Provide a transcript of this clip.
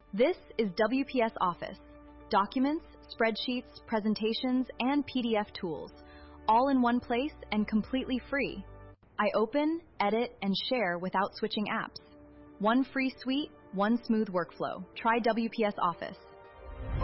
This is WPS Office. Documents, spreadsheets, presentations, and PDF tools, all in one place and completely free. I open, edit, and share without switching apps. One free suite, one smooth workflow. Try WPS Office.